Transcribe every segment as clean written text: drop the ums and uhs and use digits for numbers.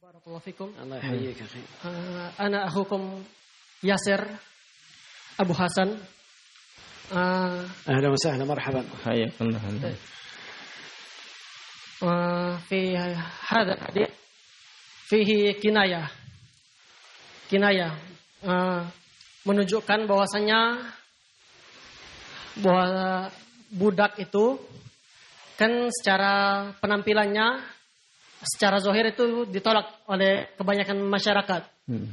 Barakallahu fikum. Allah yahyik akhi. Ana akhukum Yasir Abu Hasan. Ahlan wa sahlan, marhaban. Hayakallah. في هذا الحديث فيه kinayah menunjukkan bahwasanya bahwa budak itu kan secara penampilannya secara zahir itu ditolak oleh kebanyakan masyarakat.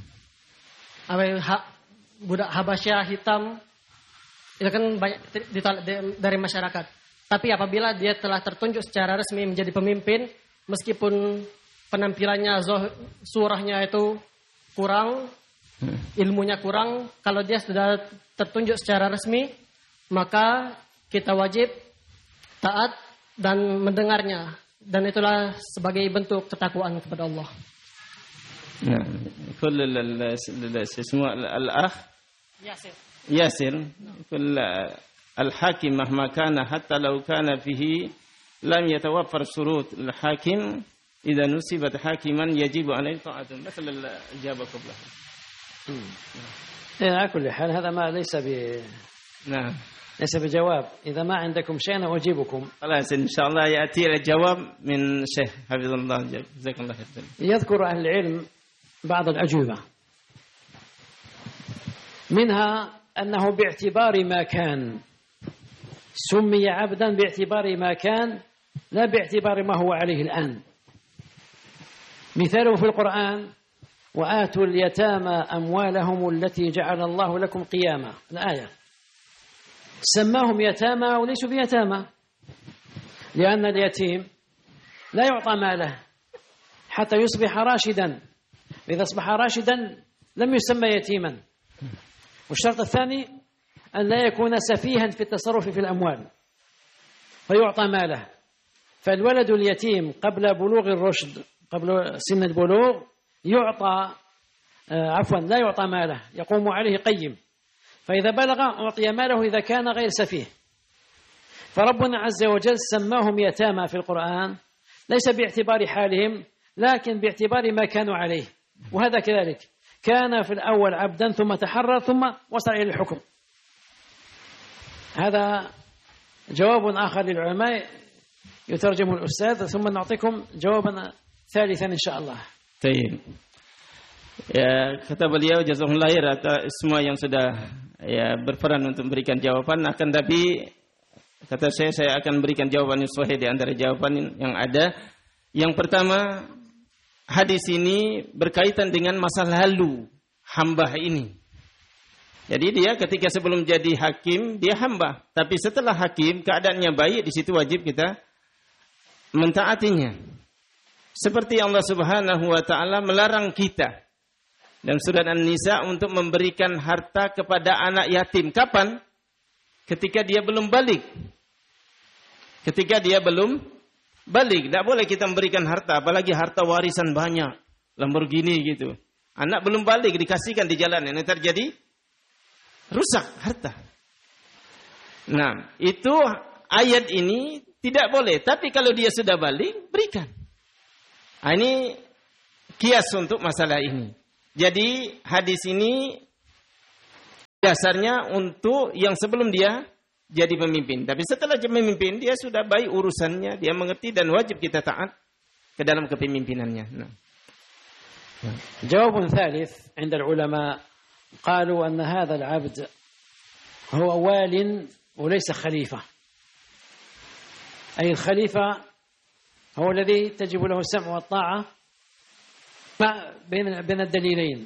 Budak Habasyah hitam itu kan banyak ditolak dari masyarakat. Tapi apabila dia telah tertunjuk secara resmi menjadi pemimpin, meskipun penampilannya surahnya itu kurang, ilmunya kurang, kalau dia sudah tertunjuk secara resmi, maka kita wajib taat dan mendengarnya. Dan itulah sebagai bentuk ketakwaan kepada Allah. كل اسمه الأخ ياسر كل الحاكم مهما كان حتى لو كان فيه لم يتوفر شروط الحاكم إذا نسبت حاكما يجب عليه طاعته مثل الإجابة قبلها. على كل حال هذا ما ليس نعم ليس بجواب. إذا ما عندكم شيء أنا أجيبكم. خلاص إن شاء الله يأتي الجواب من شيخ حفظ الله جزاك الله خير. يذكر أهل العلم بعض الأجوبة منها أنه باعتبار ما كان سمي عبدا باعتبار ما كان لا باعتبار ما هو عليه الآن. مثاله في القرآن وآتوا اليتامى أموالهم التي جعل الله لكم قياما الآية سماهم يتامى وليسوا بيتامى لأن اليتيم لا يعطى ماله حتى يصبح راشدا، إذا أصبح راشدا لم يسمى يتيما. والشرط الثاني أن لا يكون سفيها في التصرف في الأموال فيعطى ماله. فالولد اليتيم قبل بلوغ الرشد قبل سن البلوغ يعطى لا يعطى ماله، يقوم عليه قيم، فإذا بلغ أعطي ماله إذا كان غير سفيه. فربنا عز وجل سماهم يتامى في القرآن ليس باعتبار حالهم لكن باعتبار ما كانوا عليه، وهذا كذلك كان في الأول عبدا ثم تحرر ثم وصل إلى الحكم. هذا جواب آخر للعلماء يترجمه الأستاذ ثم نعطيكم جوابا ثالثا إن شاء الله. طيب. Ya, kata beliau jazakumullah khair atas semua yang sudah berperan untuk memberikan jawaban, akan tapi kata saya akan berikan jawaban yang sahih di antara jawaban yang ada. Yang pertama, hadis ini berkaitan dengan masa lalu hamba ini. Jadi dia ketika sebelum jadi hakim dia hamba, tapi setelah hakim keadaannya baik, di situ wajib kita mentaatinya. Seperti Allah Subhanahu wa taala melarang kita dalam surat An-Nisa untuk memberikan harta kepada anak yatim. Kapan? Ketika dia belum balik. Ketika dia belum balik, tidak boleh kita memberikan harta, apalagi harta warisan banyak, Lamborghini gitu. Anak belum balik dikasihkan di jalan, ini terjadi rusak harta. Nah, itu ayat ini tidak boleh. Tapi kalau dia sudah balik, berikan. Nah, ini kias untuk masalah ini. Jadi hadis ini dasarnya untuk yang sebelum dia jadi pemimpin. Tapi setelah jadi pemimpin, dia sudah baik urusannya, dia mengerti dan wajib kita taat ke dalam kepemimpinannya. Nah. جواب ثالث عند العلماء قالوا أن هذا العبد هو وال وليس خليفة، أي الخليفة هو الذي تجب له السمع والطاعة بين الدليلين.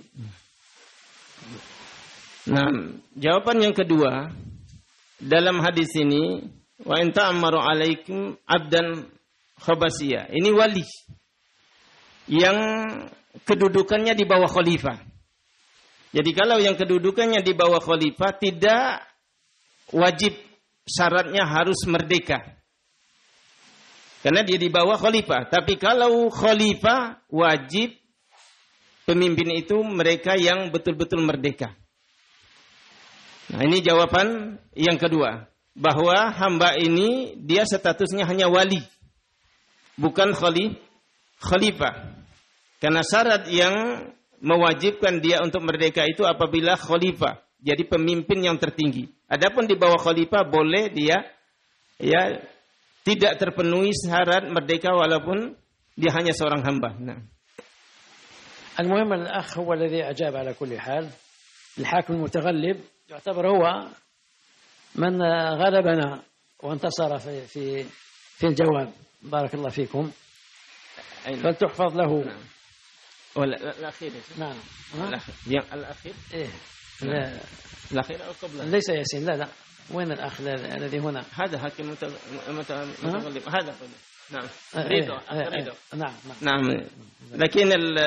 Nah, jawaban yang kedua dalam hadis ini, wa in ta'ammaru 'alaikum 'abdan khabasiyah. Ini wali yang kedudukannya di bawah khalifah. Jadi kalau yang kedudukannya di bawah khalifah tidak wajib syaratnya harus merdeka. Karena dia di bawah khalifah. Tapi kalau khalifah wajib pemimpin itu mereka yang betul-betul merdeka. Nah, ini jawaban yang kedua. Bahwa hamba ini dia statusnya hanya wali. Bukan khalifah. Karena syarat yang mewajibkan dia untuk merdeka itu apabila khalifah, jadi pemimpin yang tertinggi. Adapun di bawah khalifah boleh dia ya tidak terpenuhi syarat merdeka walaupun dia hanya seorang hamba. Nah. المهم الأخ هو الذي أجاب على كل حال. الحاكم المتغلب يعتبر هو من غلبنا وانتصر في الجواب. بارك الله فيكم. فلتحفظ له. نعم. والأخير. نعم. الأخير. إيه. لا. الأخير أو قبله؟ ليس ياسين. لا. وين الأخ الذي هنا؟ هذا حاكم متغلب. هذا قبله. نعم. رضا. نعم. نعم. Lakin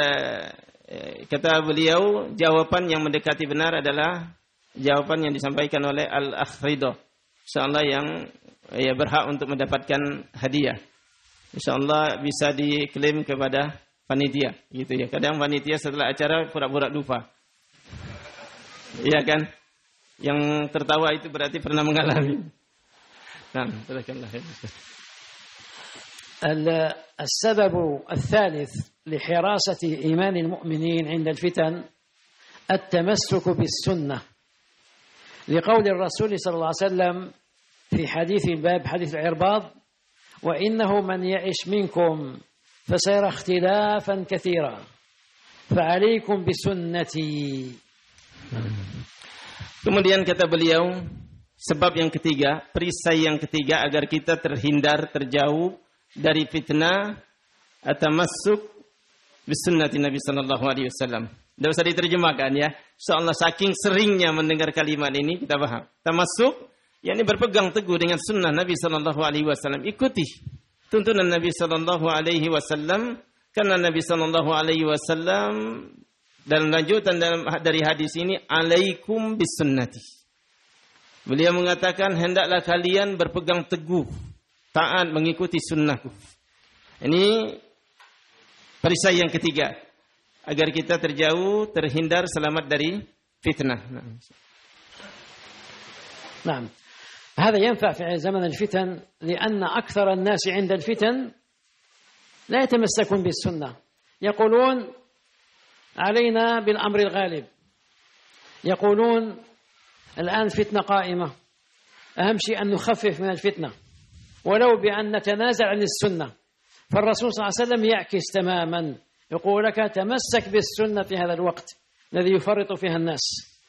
kata beliau jawaban yang mendekati benar adalah jawaban yang disampaikan oleh Al-Akh Ridho. Insyaallah yang berhak untuk mendapatkan hadiah. Insyaallah bisa diklaim kepada panitia gitu ya. Kadang panitia setelah acara pura-pura lupa. Iya kan? Yang tertawa itu berarti pernah mengalami. Nah, silakanlah. السبب الثالث لحراسة إيمان المؤمنين عند الفتن التمسك بالسنة لقول الرسول صلى الله عليه وسلم في حديث الباب حديث العرباض وإنه من يعش منكم فسيرى اختلافا كثيرا فعليكم بسنتي. Kemudian kata beliau sebab yang ketiga, perisai yang ketiga agar kita terhindar, terjauh dari fitnah at-tamassuk bisunnati Nabi sallallahu alaihi wasallam. Tidak usah diterjemahkan ya. Insyaallah saking seringnya mendengar kalimat ini kita paham. Tamassuk yakni berpegang teguh dengan sunnah Nabi sallallahu alaihi wasallam. Ikuti tuntunan Nabi sallallahu alaihi wasallam karena Nabi sallallahu alaihi wasallam dalam lanjutan dari hadis ini alaikum bisunnati. Beliau mengatakan hendaklah kalian berpegang teguh taat mengikuti sunnahku. Ini perisai yang ketiga agar kita terjauh, terhindar, selamat dari fitnah. نعم. هذا ينفع في زمن الفتن لأن أكثر الناس عند الفتن لا يتمسكون بالسنة. يقولون علينا بالأمر الغالب. يقولون الآن فتنة قائمة. أهم شيء أن نخفف من الفتنة. ولو بأن نتنازع عن السنة فالرسول صلى الله عليه وسلم يعكس تماما يقول لك تمسك بالسنة في هذا الوقت الذي يفرط فيها الناس.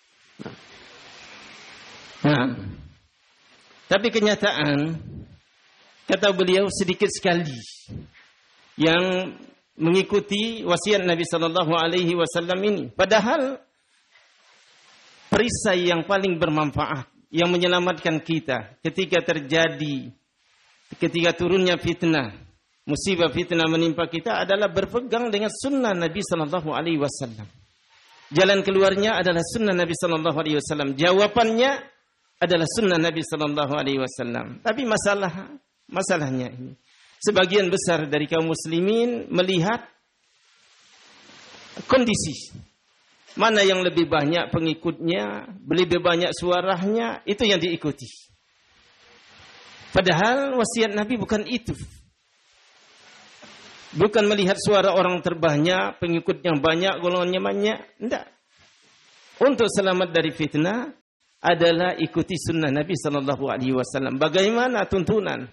Tapi kenyataan kata beliau sedikit sekali yang mengikuti wasiat Nabi sallallahu alaihi wasallam ini. Padahal perisai yang paling bermanfaat yang menyelamatkan kita ketika turunnya fitnah, musibah fitnah menimpa kita adalah berpegang dengan sunnah Nabi sallallahu alaihi wasallam. Jalan keluarnya adalah sunnah Nabi sallallahu alaihi wasallam. Jawabannya adalah sunnah Nabi sallallahu alaihi wasallam. Tapi masalahnya ini sebagian besar dari kaum muslimin melihat kondisi mana yang lebih banyak pengikutnya, lebih banyak suaranya, itu yang diikuti. Padahal wasiat Nabi bukan itu. Bukan melihat suara orang terbanyak, pengikut yang banyak, golongannya banyak. Tidak. Untuk selamat dari fitnah adalah ikuti sunnah Nabi sallallahu alaihi wasallam. Bagaimana tuntunan?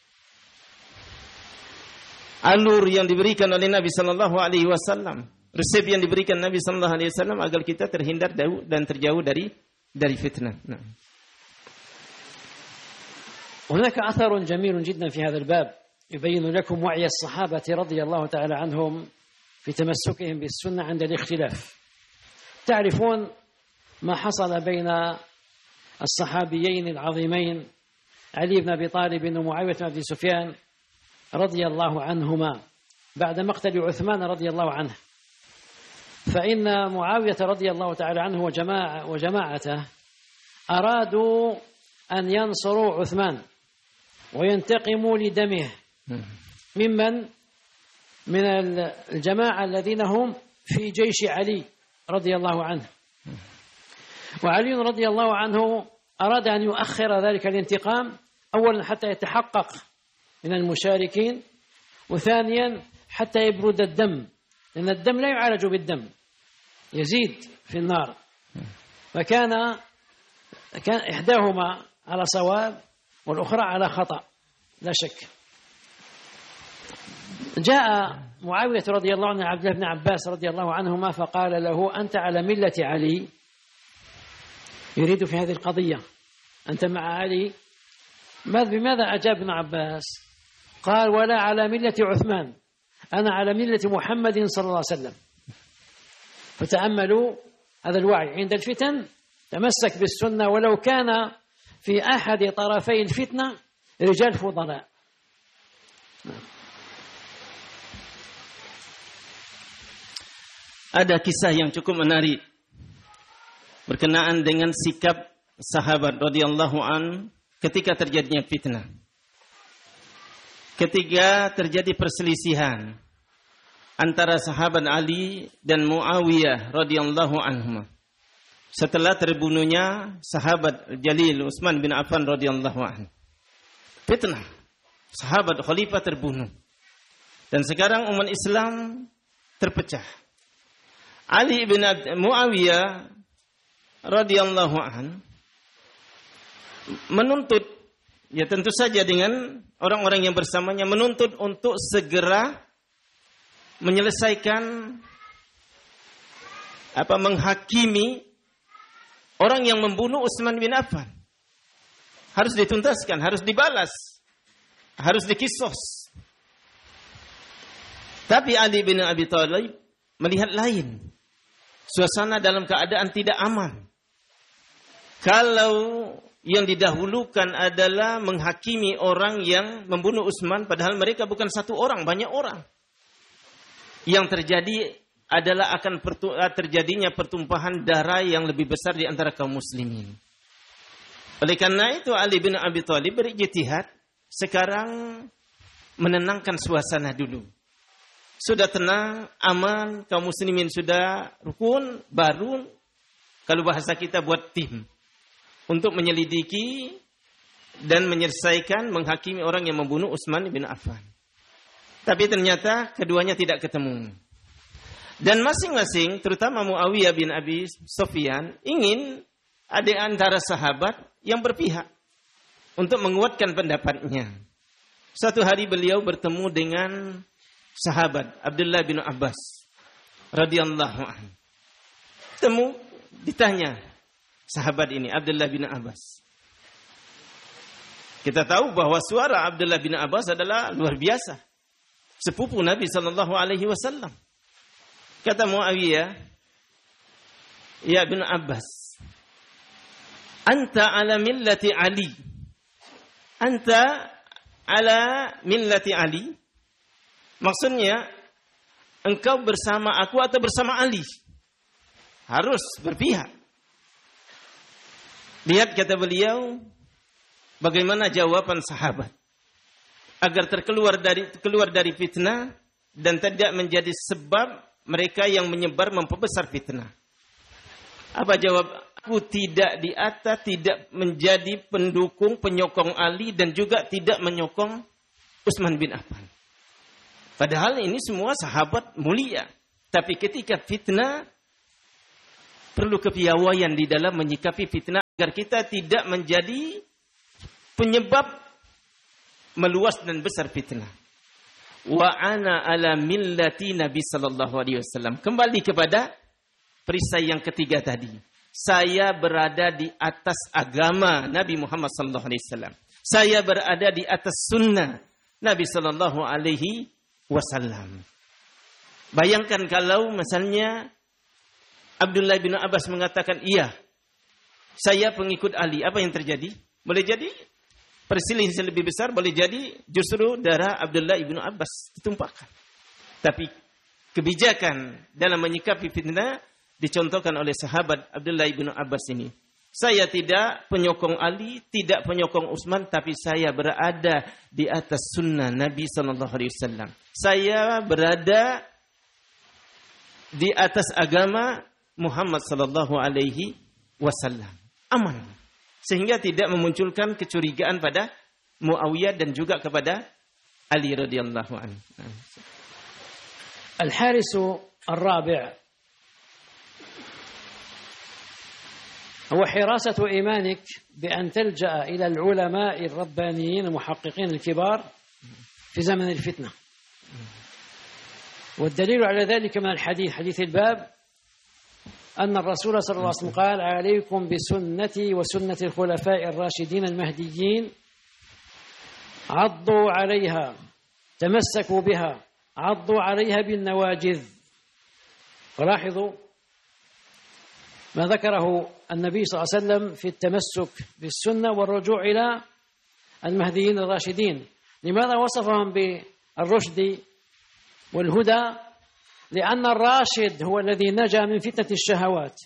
Alur yang diberikan oleh Nabi sallallahu alaihi wasallam, resep yang diberikan Nabi sallallahu alaihi wasallam agar kita terhindar dan terjauh dari fitnah. Nah. هناك أثر جميل جدا في هذا الباب يبين لكم وعي الصحابة رضي الله تعالى عنهم في تمسكهم بالسنة عند الاختلاف. تعرفون ما حصل بين الصحابيين العظيمين علي بن أبي طالب ومعاوية بن أبي سفيان رضي الله عنهما بعد مقتل عثمان رضي الله عنه. فإن معاوية رضي الله تعالى عنه وجماعته أرادوا أن ينصروا عثمان وينتقموا لدمه من الجماعة الذين هم في جيش علي رضي الله عنه. وعلي رضي الله عنه أراد أن يؤخر ذلك الانتقام أولا حتى يتحقق من المشاركين وثانيا حتى يبرد الدم لأن الدم لا يعالج بالدم يزيد في النار فكان إحداهما على صواب والأخرى على خطأ لا شك. جاء معاوية رضي الله عنه عبد الله بن عباس رضي الله عنهما فقال له أنت على ملة علي، يريد في هذه القضية أنت مع علي. بماذا أجاب ابن عباس؟ قال ولا على ملة عثمان، أنا على ملة محمد صلى الله عليه وسلم. فتأملوا هذا الوعي عند الفتن، تمسك بالسنة ولو كان في أحد طرفي الفتنة رجال فضلاء. Ada kisah yang cukup menarik berkenaan dengan sikap sahabat radhiyallahu an ketika terjadinya fitnah. Ketika terjadi perselisihan antara sahabat Ali dan Muawiyah radhiyallahu anhuma. Setelah terbunuhnya sahabat Jalil Utsman bin Affan radhiyallahu anhu. Fitnah. Sahabat khalifah terbunuh. Dan sekarang umat Islam terpecah. Ali bin Muawiyah radhiyallahu anhu menuntut, ya tentu saja dengan orang-orang yang bersamanya, menuntut untuk segera menyelesaikan menghakimi orang yang membunuh Utsman bin Affan. Harus dituntaskan, harus dibalas, harus dikisos. Tapi Ali bin Abi Thalib melihat lain. Suasana dalam keadaan tidak aman. Kalau yang didahulukan adalah menghakimi orang yang membunuh Utsman, padahal mereka bukan satu orang, banyak orang. Yang terjadi adalah akan terjadinya pertumpahan darah yang lebih besar di antara kaum muslimin. Oleh karena itu Ali bin Abi Thalib berijtihad sekarang menenangkan suasana dulu. Sudah tenang, aman, kaum muslimin sudah rukun, baru kalau bahasa kita buat tim untuk menyelidiki dan menyelesaikan menghakimi orang yang membunuh Utsman bin Affan. Tapi ternyata keduanya tidak ketemu. Dan masing-masing, terutama Muawiyah bin Abi Sufyan, ingin ada antara sahabat yang berpihak untuk menguatkan pendapatnya. Suatu hari beliau bertemu dengan sahabat Abdullah bin Abbas radhiyallahu anhu. Ditanya sahabat ini Abdullah bin Abbas. Kita tahu bahwa suara Abdullah bin Abbas adalah luar biasa. Sepupu Nabi sallallahu alaihi wasallam. Kata Muawiyah, ya bin Abbas, anta ala millati Ali. Anta ala millati Ali. Maksudnya, engkau bersama aku atau bersama Ali? Harus berpihak. Lihat kata beliau, bagaimana jawaban sahabat. Agar keluar dari fitnah dan tidak menjadi sebab mereka yang menyebar memperbesar fitnah. Apa jawab? Aku tidak di atas, tidak menjadi pendukung, penyokong Ali dan juga tidak menyokong Utsman bin Affan. Padahal ini semua sahabat mulia. Tapi ketika fitnah, perlu kepiawaian di dalam menyikapi fitnah agar kita tidak menjadi penyebab meluas dan besar fitnah. Wa ana ala millati Nabi sallallahu alaihi wasallam. Kembali kepada perisai yang ketiga tadi. Saya berada di atas agama Nabi Muhammad sallallahu alaihi wasallam. Saya berada di atas sunnah Nabi sallallahu alaihi wasallam. Bayangkan kalau misalnya Abdullah bin Abbas mengatakan, iya, saya pengikut Ali. Apa yang terjadi? Boleh jadi perselisihan lebih besar, boleh jadi justru darah Abdullah bin Abbas ditumpahkan. Tapi kebijakan dalam menyikapi fitnah dicontohkan oleh sahabat Abdullah bin Abbas ini. Saya tidak penyokong Ali, tidak penyokong Utsman, tapi saya berada di atas sunnah Nabi sallallahu alaihi wasallam. Saya berada di atas agama Muhammad sallallahu alaihi wasallam. Aman. Sehingga tidak memunculkan kecurigaan pada Muawiyah dan juga kepada Ali radhiyallahu anhu. الحارس الرابع هو حراسة إيمانك بأن تلجأ إلى العلماء الربانيين المحققين الكبار في زمن الفتنة. والدليل على ذلك من الحديث، حديث الباب، أن الرسول صلى الله عليه وسلم قال: عليكم بسنتي وسنة الخلفاء الراشدين المهديين، عضوا عليها، تمسكوا بها، عضوا عليها بالنواجذ. ولاحظوا ما ذكره النبي صلى الله عليه وسلم في التمسك بالسنة والرجوع إلى المهديين الراشدين. لماذا وصفهم بالرشد والهدى؟ لأن الراشد هو الذي نجا من فتنة الشهوات،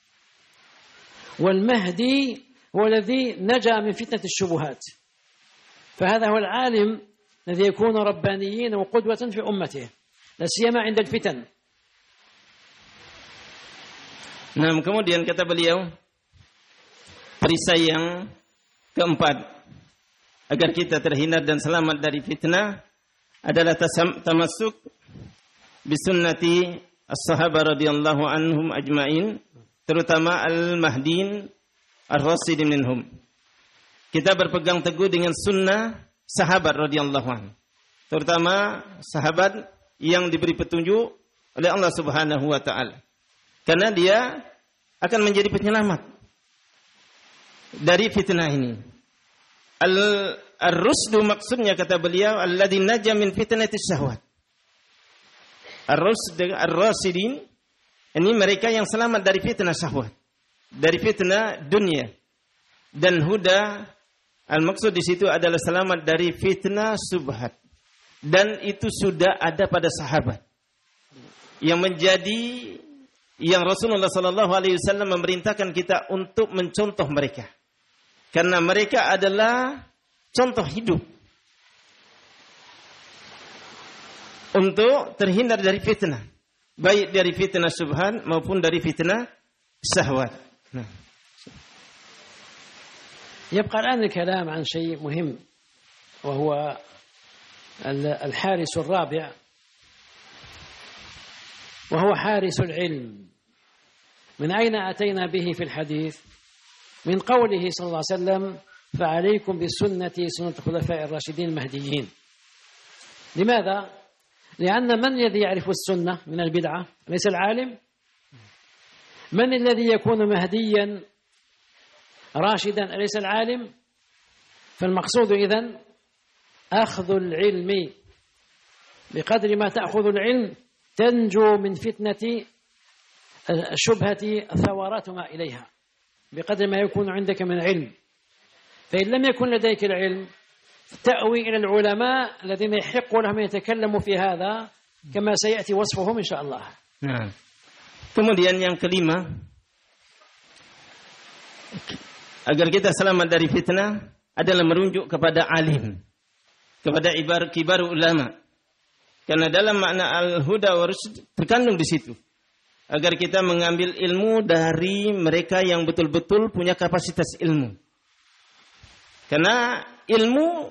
والمهدي هو الذي نجا من فتنة الشبهات. فهذا هو العالم الذي يكون ربانيين وقدوة في أمته، لا سيما عند الفتن. Nah, kemudian kata beliau, perisai yang keempat agar kita terhindar dan selamat dari fitnah adalah tamassuk bisunnati as-sahabah radhiyallahu anhum ajma'in, terutama al-mahdiin ar-rasidin minhum. Kita berpegang teguh dengan sunnah sahabat radhiyallahu anhu, terutama sahabat yang diberi petunjuk oleh Allah Subhanahu wa taala. Karena dia akan menjadi penyelamat dari fitnah ini. Ar-rusdu maksudnya kata beliau alladzi naja min fitnatis syahwat. Ar-rasidin ini mereka yang selamat dari fitnah syahwat, dari fitnah dunia. Dan huda al-maksud di situ adalah selamat dari fitnah subhat. Dan itu sudah ada pada sahabat. Yang Rasulullah sallallahu alaihi wasallam memerintahkan kita untuk mencontoh mereka. Karena mereka adalah contoh hidup untuk terhindar dari fitnah, baik dari fitnah subhan maupun dari fitnah syahwat. Nah. يبقى الآن الكلام عن شيء مهم، وهو الحارس الرابع، وهو حارس العلم. من أين أتينا به في الحديث؟ من قوله صلى الله عليه وسلم: فعليكم بسنتي سنة الخلفاء الراشدين المهديين. لماذا؟ لأن من الذي يعرف السنة من البدعة؟ ليس العالم. من الذي يكون مهديا راشدا؟ ليس العالم. فالمقصود إذن أخذ العلم، بقدر ما تأخذ العلم تنجو من فتنة الشبهة ثورات ما إليها، بقدر ما يكون عندك من علم. فإن لم يكن لديك العلم تأوي إلى العلماء الذين يحق لهم يتكلموا في هذا كما سيأتي وصفهم إن شاء الله. Nah, kemudian yang kelima, agar kita selamat dari fitnah adalah merujuk kepada alim, kepada kibar ulama. Karena dalam makna al-huda wa rusyd terkandung di situ. Agar kita mengambil ilmu dari mereka yang betul-betul punya kapasitas ilmu. Karena ilmu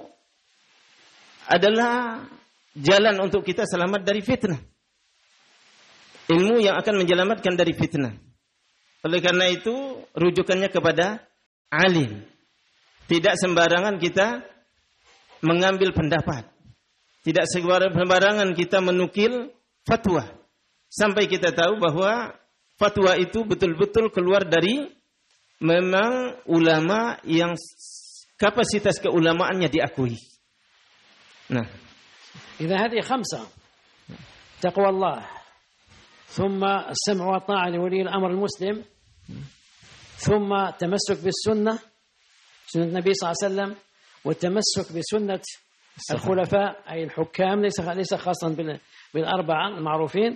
adalah jalan untuk kita selamat dari fitnah. Ilmu yang akan menyelamatkan dari fitnah. Oleh karena itu, rujukannya kepada alim. Tidak sembarangan kita mengambil pendapat. Tidak sembarangan kita menukil fatwa. Sampai kita tahu bahwa fatwa itu betul-betul keluar dari memang ulama yang kapasitas keulamaannya diakui. Nah, إذا هذه 5: تقوى الله، ثم السمع والطاعة لولي الأمر المسلم، ثم تمسك بالسنة، سنة النبي صلى الله عليه وسلم، والتمسك بسنة الخلفاء أي الحكام، ليس خاصا بالأربعة المعروفين،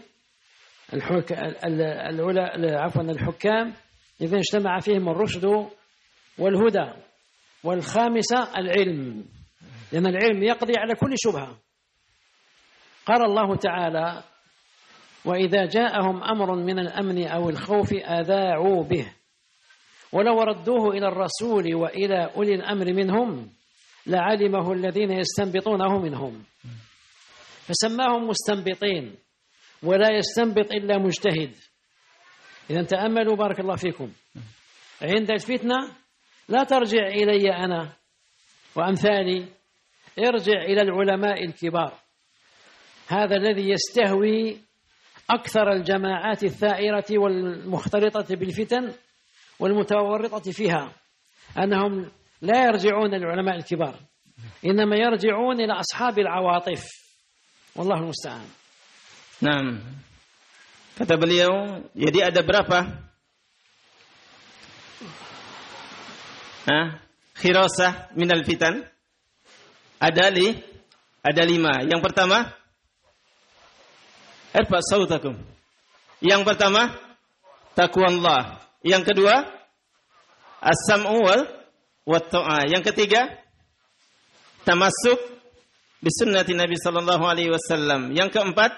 الحكام إذا اجتمع فيهم الرشد والهدى. والخامسة العلم، لأن العلم يقضي على كل شبهة. قال الله تعالى: وإذا جاءهم أمر من الأمن أو الخوف أذاعوا به ولو ردوه إلى الرسول وإلى أولي الأمر منهم لعلمه الذين يستنبطونه منهم. فسماهم مستنبطين ولا يستنبط إلا مجتهد. إذا تأملوا بارك الله فيكم، عند الفتنة لا ترجع إلي أنا وأمثالي، ارجع إلى العلماء الكبار. هذا الذي يستهوي أكثر الجماعات الثائرة والمختلطة بالفتن والمتورطة فيها، أنهم لا يرجعون للعلماء الكبار، إنما يرجعون إلى أصحاب العواطف. والله المستعان. Nah, kata beliau, jadi ada berapa? Khirasah minal fitan. Ada 5. Yang pertama, irfa sautakum. Yang pertama, taqwallah. Yang kedua, as-sam'u wa ta'ah. Yang ketiga, tamassuk bi sunnati Nabi sallallahu alaihi wasallam. Yang keempat,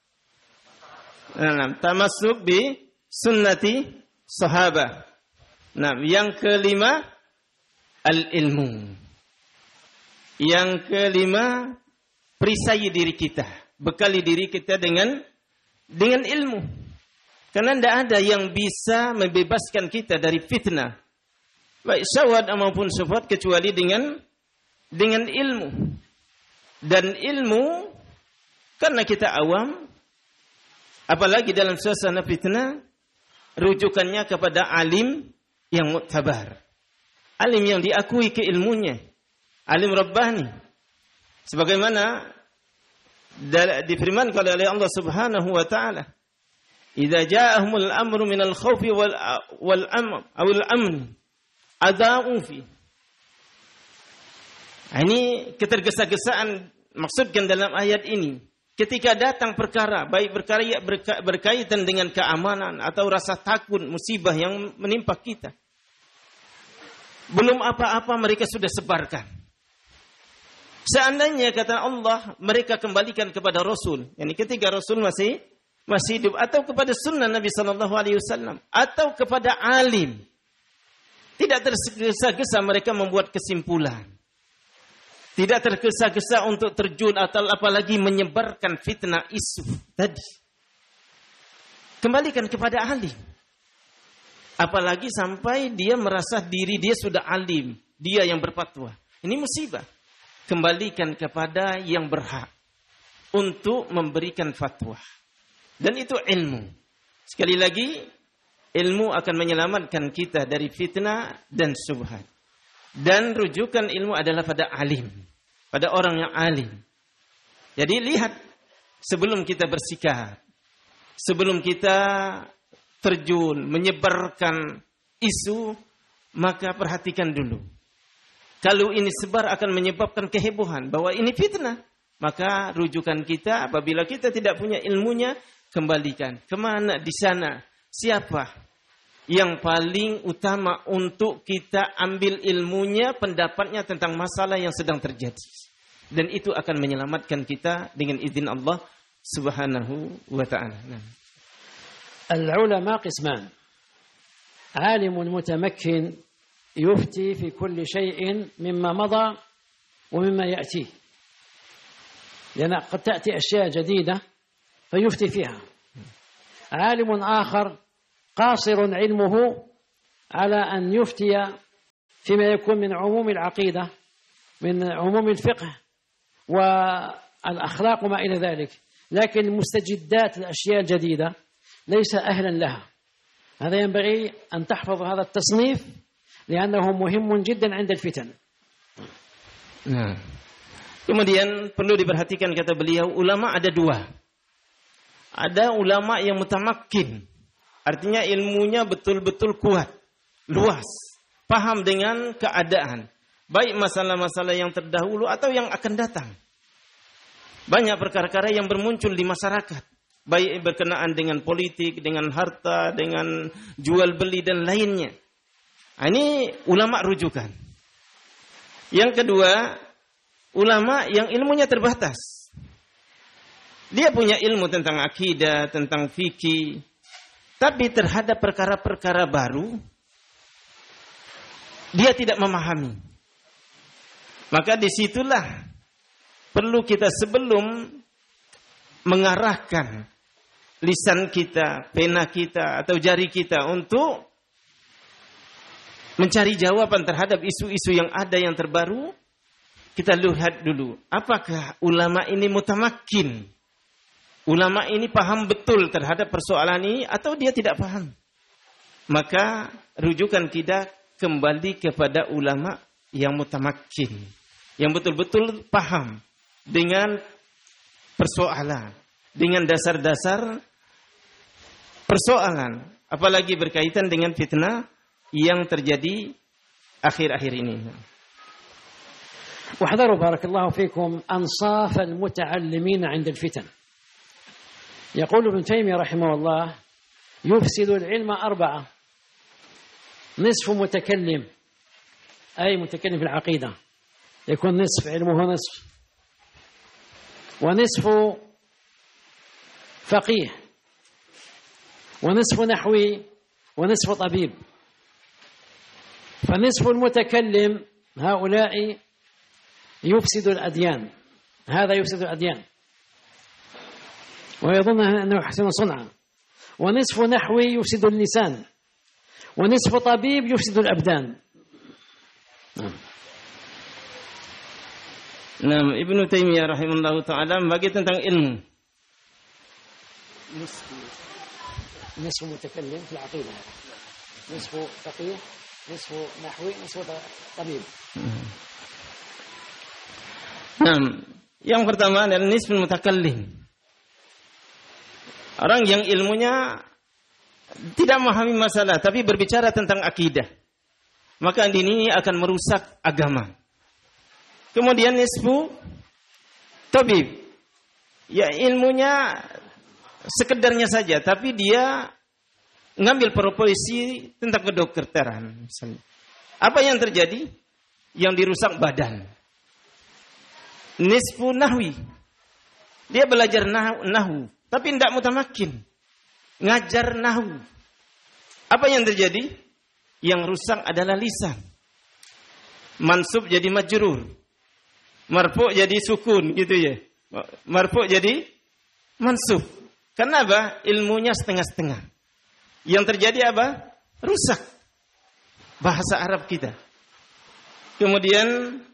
tamassuk bi sunnati sahabah. Yang kelima, al-ilmu. Yang kelima, perisai diri kita, bekali diri kita dengan ilmu. Karena tidak ada yang bisa membebaskan kita dari fitnah, baik syahwat maupun syubhat, kecuali dengan ilmu. Dan ilmu, karena kita awam, apalagi dalam suasana fitnah, rujukannya kepada alim yang mu'tabar, alim yang diakui keilmunya, alim rabbani. Sebagaimana difirmankan oleh Allah Subhanahu wa taala, "Idza ja'ahumul amru minal khaufi wal amn adaa'u fi." Ini ketergesa-gesaan maksudkan dalam ayat ini. Ketika datang perkara, baik perkara yang berkaitan dengan keamanan atau rasa takut musibah yang menimpa kita, belum apa-apa mereka sudah sebarkan. Seandainya kata Allah mereka kembalikan kepada Rasul, yakni ketika Rasul masih hidup, atau kepada sunnah Nabi sallallahu alaihi wasallam, atau kepada alim, tidak tergesa-gesa mereka membuat kesimpulan, tidak tergesa-gesa untuk terjun atau apalagi menyebarkan fitnah isu tadi. Kembalikan kepada alim. Apalagi sampai dia merasa diri dia sudah alim, dia yang berfatwa. Ini musibah. Kembalikan kepada yang berhak untuk memberikan fatwa. Dan itu ilmu. Sekali lagi, ilmu akan menyelamatkan kita dari fitnah dan syubhat. Dan rujukan ilmu adalah pada alim, pada orang yang alim. Jadi lihat, sebelum kita bersikap, sebelum kita terjun menyebarkan isu, maka perhatikan dulu. Kalau ini sebar akan menyebabkan kehebohan bahwa ini fitnah, maka rujukan kita apabila kita tidak punya ilmunya, kembalikan kemana di sana, siapa yang paling utama untuk kita ambil ilmunya, pendapatnya tentang masalah yang sedang terjadi, dan itu akan menyelamatkan kita dengan izin Allah Subhanahu wa ta'ala. Al-ulama qisman, alimun mutamakkin يفتي في كل شيء مما مضى ومما يأتي، لأن قد تأتي أشياء جديدة فيفتي فيها. عالم آخر قاصر علمه على أن يفتي فيما يكون من عموم العقيدة، من عموم الفقه والأخلاق وما إلى ذلك، لكن مستجدات الأشياء الجديدة ليس أهلا لها. هذا ينبغي أن تحفظ هذا التصنيف لأنه مهم جدا عند الفتن. Nah, kemudian perlu diperhatikan kata beliau, ulama ada 2. Ada ulama yang mutamakkin, artinya ilmunya betul-betul kuat, luas, paham dengan keadaan, baik masalah-masalah yang terdahulu atau yang akan datang. Banyak perkara-perkara yang bermuncul di masyarakat, baik berkenaan dengan politik, dengan harta, dengan jual beli dan lainnya. Ini ulama rujukan. Yang kedua, ulama yang ilmunya terbatas. Dia punya ilmu tentang akidah, tentang fikih, tapi terhadap perkara-perkara baru dia tidak memahami. Maka disitulah perlu kita sebelum mengarahkan lisan kita, pena kita, atau jari kita untuk mencari jawaban terhadap isu-isu yang ada yang terbaru, kita lihat dulu, apakah ulama ini mutamakin? Ulama ini paham betul terhadap persoalan ini atau dia tidak paham? Maka rujukan kita kembali kepada ulama yang mutamakin, yang betul-betul paham dengan persoalan, dengan dasar-dasar persoalan, apalagi berkaitan dengan fitnah yang terjadi akhir-akhir ini. واحذروا بارك الله فيكم أنصاف المتعلمين عند الفتن. يقول ابن تيمية رحمه الله: يفسد العلم 4: نصف متكلم، أي متكلم في العقيدة يكون نصف علمه نصف، ونصف فقيه، ونصف نحوي، ونصف طبيب. فنصف المتكلم هؤلاء يفسد الأديان، هذا يفسد الأديان ويظن أنه يحسن صنعا، ونصف نحوي يفسد اللسان، ونصف طبيب يفسد الأبدان. Nah, Ibnu Taimiyah rahimahullah ta'ala membagi tentang ilmu. نصف متكلم في العقيدة، نصف فقيه، نصف نحوي، نصف طبيب. Nah, yang pertama adalah nisful mutakallim. Orang yang ilmunya tidak memahami masalah tapi berbicara tentang akidah, maka ini akan merusak agama. Kemudian nisfu tabib, ya ilmunya sekedarnya saja tapi dia ngambil profesi tentang kedokteran misalnya. Apa yang terjadi? Yang dirusak badan. Nisfu nahwi, dia belajar nahwu tapi tidak mutamakin ngajar nahwu. Apa yang terjadi? Yang rusak adalah lisan. Mansub jadi majrur, marfu jadi sukun gitu ya, marfu jadi mansub. Kenapa? Ilmunya setengah-setengah. Yang terjadi apa? Rusak bahasa Arab kita. Kemudian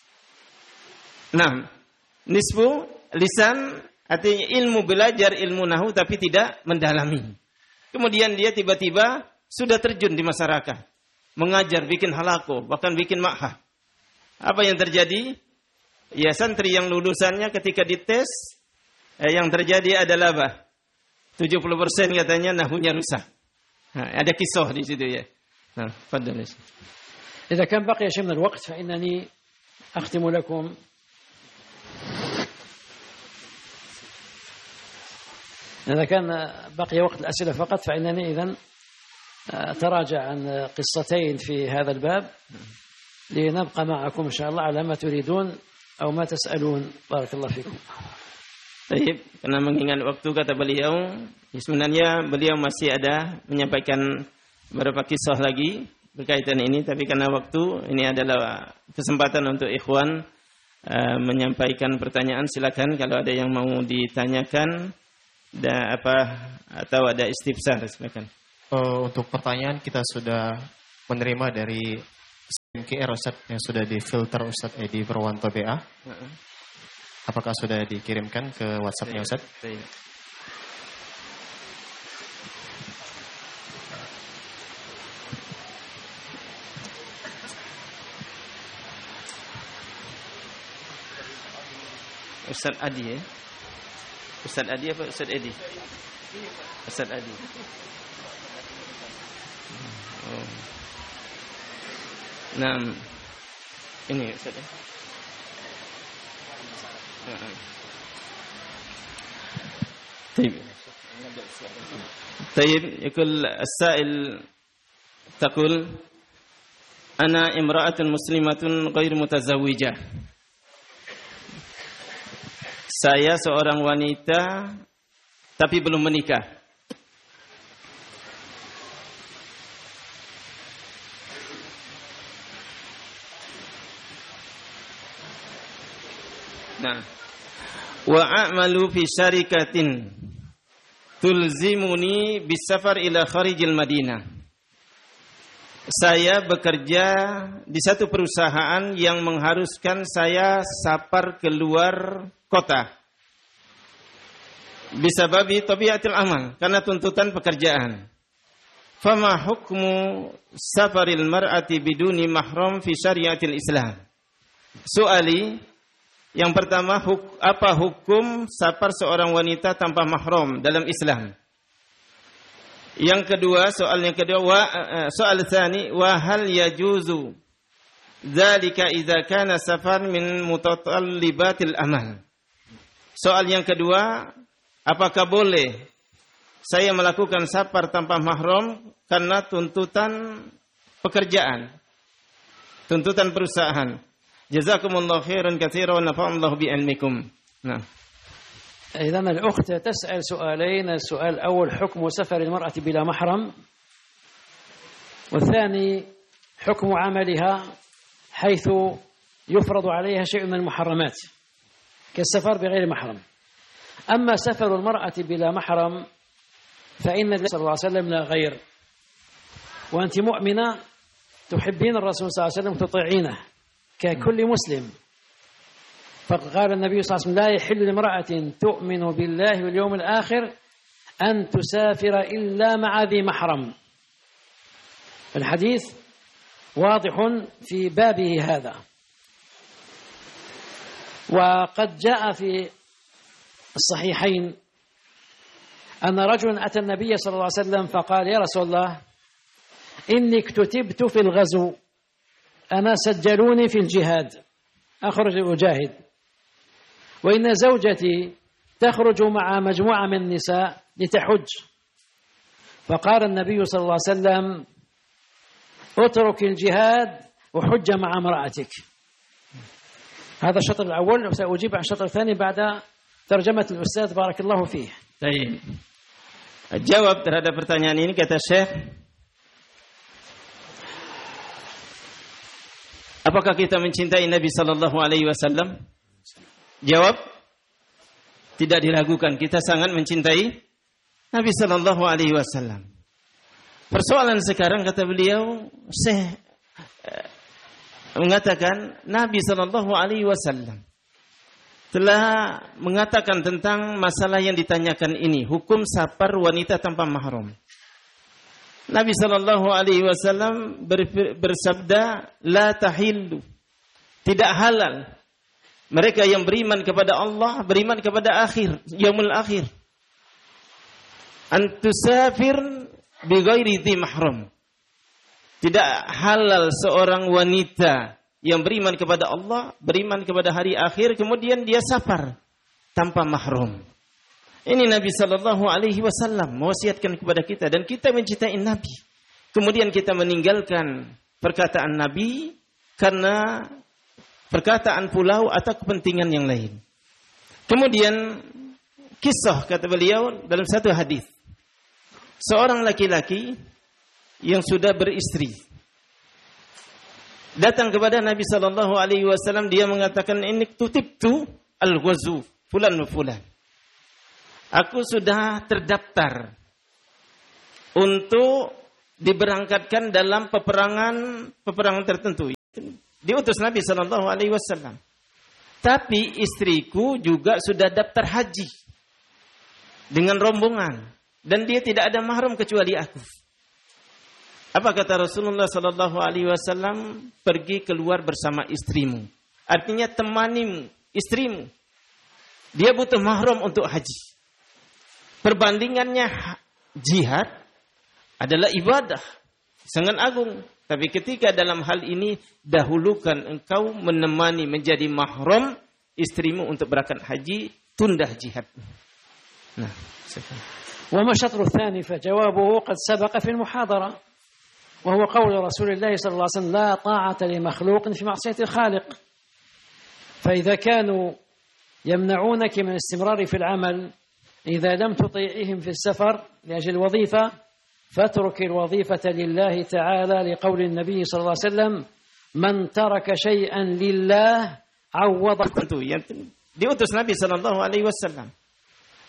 nisfu lisan, artinya ilmu belajar ilmu nahwu tapi tidak mendalami. Kemudian dia tiba-tiba sudah terjun di masyarakat, mengajar, bikin halaqah, bahkan bikin ma'had. Apa yang terjadi? Ya santri yang lulusannya ketika dites, yang terjadi adalah apa? 70% katanya nahwunya rusak. Nah, ada kisah di situ ya. Nah, fadhal. إذا كان بقي شيء من الوقت فإنني أختم لكم إذا كان بقي وقت الأسئلة فقط فإنني إذن أتراجع عن قصتين في هذا الباب لنبقى معكم إن شاء الله على ما تريدون أو ما تسألون. بارك الله فيكم. Baik, karena mengingat waktu kata beliau, sebenarnya beliau masih ada menyampaikan beberapa kisah lagi berkaitan ini, tapi karena waktu ini adalah kesempatan untuk ikhwan menyampaikan pertanyaan. Silakan kalau ada yang mau ditanyakan atau ada istifsar, silakan. Untuk pertanyaan kita sudah menerima dari QR Ustaz yang sudah difilter Ustaz Edi Perwanto BA. Apakah sudah dikirimkan ke WhatsApp-nya Ustaz? Ustaz Adi ya? Ustaz Adi apa Ustaz Edi? Ustaz Adi. Oh. Nah, ini Ustaz ya? طيب يقول السائل تقول أنا امرأة مسلمة غير متزوجة. Saya seorang wanita tapi belum menikah. Nah, wa a'malu fi syarikatin tulzimuni bisafar ila kharijil Madinah. Saya bekerja di satu perusahaan yang mengharuskan saya safar keluar kota. Bisababi tabiatil amal, karena tuntutan pekerjaan. Fama hukmu safaril mar'ati biduni mahram fi syariatil Islam? Soali yang pertama, apa hukum safar seorang wanita tanpa mahram dalam Islam? Yang kedua, soal tsani, wa hal yajuzu dzalika idza kana safar min mutatallibatil amal? Soal yang kedua, apakah boleh saya melakukan safar tanpa mahram karena tuntutan pekerjaan, tuntutan perusahaan? Jazakumullahu khairan katsiran wa nafa'allahu bi ilmikum. Nah. إذا الأخت تسأل سؤالين. السؤال الأول حكم سفر المرأة بلا محرم، والثاني حكم عملها حيث يفرض عليها شيء من المحرمات كالسفر بغير محرم. أما سفر المرأة بلا محرم فإن النبي صلى الله عليه وسلم لا غير، وأنت مؤمنة تحبين الرسول صلى الله عليه وسلم تطيعينه ككل مسلم. فقال النبي صلى الله عليه وسلم لا يحل لامرأة تؤمن بالله واليوم الآخر أن تسافر إلا مع ذي محرم. الحديث واضح في بابه هذا. وقد جاء في الصحيحين أن رجلا أتى النبي صلى الله عليه وسلم فقال يا رسول الله إني اكتتبت في الغزو، أنا سجلوني في الجهاد أخرج أجاهد، وإن زوجتي تخرج مع مجموعة من النساء لتحج. فقال النبي صلى الله عليه وسلم اترك الجهاد وحج مع امرأتك. هذا الشطر الأول، وسأجيب عن الشطر الثاني بعد ترجمة الأستاذ بارك الله فيه. Baik. Jawab terhadap pertanyaan ini kata Syekh, apakah kita mencintai Nabi sallallahu alaihi wasallam? Jawab, tidak diragukan, kita sangat mencintai Nabi sallallahu alaihi wasallam. Persoalan sekarang, kata beliau, Syekh mengatakan Nabi sallallahu alaihi wasallam telah mengatakan tentang masalah yang ditanyakan ini, hukum safar wanita tanpa mahram. Nabi sallallahu alaihi wasallam bersabda, la tahillu, tidak halal mereka yang beriman kepada Allah, beriman kepada yaumul akhir, antusafir bi ghairi dhi mahram. Tidak halal seorang wanita yang beriman kepada Allah, beriman kepada hari akhir, kemudian dia safar tanpa mahram. Ini Nabi sallallahu alaihi wasallam mewasiatkan kepada kita, dan kita mencintai Nabi. Kemudian kita meninggalkan perkataan Nabi karena perkataan pulau atau kepentingan yang lain. Kemudian kisah, kata beliau dalam satu hadis, seorang laki-laki yang sudah beristri datang kepada Nabi sallallahu alaihi wasallam, dia mengatakan, ini tutibtu al-ghazw fulan wa fulan. Aku sudah terdaftar untuk diberangkatkan dalam peperangan tertentu. Diutus Nabi sallallahu alaihi wasallam. Tapi istriku juga sudah daftar haji dengan rombongan, dan dia tidak ada mahram kecuali aku. Apa kata Rasulullah sallallahu alaihi wasallam? Pergi keluar bersama istrimu. Artinya temanimu, istrimu. Dia butuh mahram untuk haji. Perbandingannya jihad adalah ibadah sangat agung. Tapi ketika dalam hal ini, dahulukan engkau menemani, menjadi mahram istrimu untuk berangkat haji, tunda jihad. Nah, وما الشطر الثاني فجوابه قد سبق في المحاضرة، وهو قول رسول الله صلى الله عليه وسلم لا طاعة لمخلوق في معصية الخالق. فإذا كانوا يمنعونك من الاستمرار في العمل إذا لم تطيعهم في السفر لأجل الوظيفة، فاترك الوظيفة لله تعالى، لقول النبي صلى الله عليه وسلم من ترك شيئا لله عوض. Diutus Nabi sallallahu alaihi wasallam.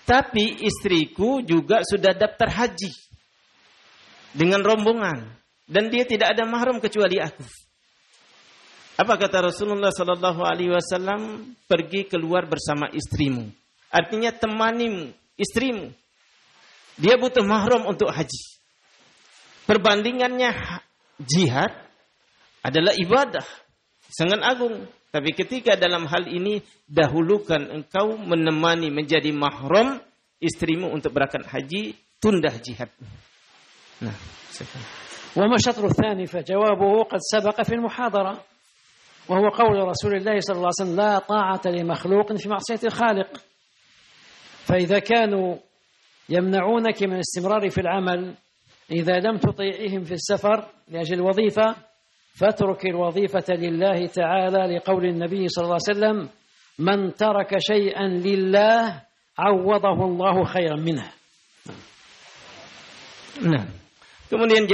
Tapi istriku juga sudah daftar haji dengan rombongan dan dia tidak ada mahram kecuali aku. Apa kata Rasulullah sallallahu alaihi wasallam? Pergi keluar bersama istrimu. Artinya temani istrimu. Dia butuh mahram untuk haji. Perbandingannya jihad adalah ibadah sangat agung. Tapi ketika dalam hal ini dahulukan engkau menemani menjadi mahram istrimu untuk berangkat haji, tunda jihad. Nah, وما الشطر الثاني فجوابه قد سبق في المحاضرة وهو قول رسول الله صلى الله عليه وسلم لا طاعة لمخلوق في معصية الخالق. فإذا كانوا يمنعونك من الاستمرار في العمل إذا لم تطيعهم في السفر لأجل الوظيفة فاترك الوظيفة لله تعالى لقول النبي صلى الله عليه وسلم من ترك شيئا لله عوضه الله خيرا منه. Nah, kemudian